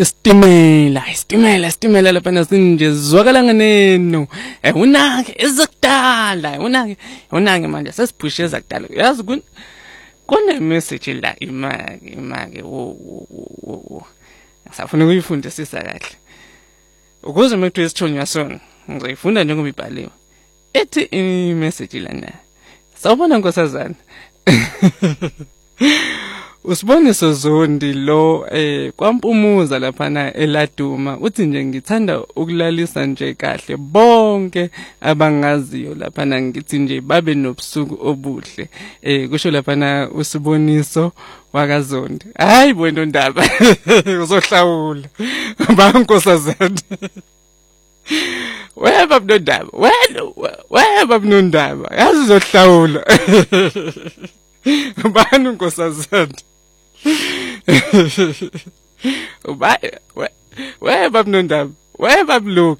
Isitimela lapha nasinje zwakala nganeno. Unake ezakudala, unake manje sesiphushe ezakudala. Yazi kune message la imake wo. Safuna ukuyifundisisa kahle. Ukuze mekuthiwe isithonywa sona, ngizoyifunda njengoba ibhaliwe. Ethi i-message lana. Sawubona nkosazana. Usiboniso Zondi lo kwampumuza lapha na eladuma uthi nje ngithanda ukulalisa nje kahle bonke abangaziyo lapha na ngithi nje babe nobusuku obuhle kusho lapha na usiboniso wakaZondi. Hayi bona ndaba uzohlawula bankosazana. Weba mnondaba weba mnondaba yazi uzohlawula. Bani nkosazana. Weba mnondaba weba